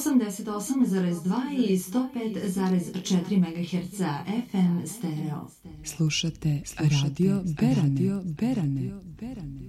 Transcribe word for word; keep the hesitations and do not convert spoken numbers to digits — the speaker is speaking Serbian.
osamdeset osam zarez dva i sto pet zarez četiri megaherca F M stereo. Slušate Radio Berane.